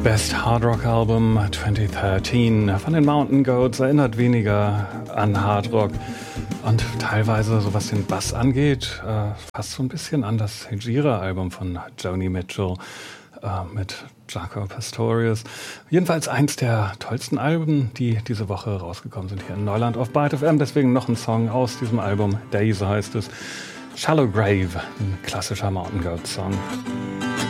Best Hard Rock Album 2013 von den Mountain Goats erinnert weniger an Hard Rock und teilweise, so was den Bass angeht, fast so ein bisschen an das Hejira-Album von Joni Mitchell mit Jaco Pastorius. Jedenfalls eins der tollsten Alben, die diese Woche rausgekommen sind hier in Neuland auf Byte FM. Deswegen noch ein Song aus diesem Album, Days heißt es. Shallow Grave, ein klassischer Mountain Goats Song.